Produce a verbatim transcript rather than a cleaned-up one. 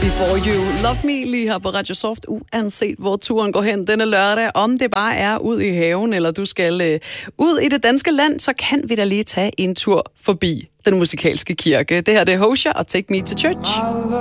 Before You, Love Me, lige her på Radio Soft, uanset hvor turen går hen denne lørdag. Om det bare er ud i haven, eller du skal øh, ud i det danske land, så kan vi da lige tage en tur forbi den musikalske kirke. Det her det er Hosher og Take Me to Church.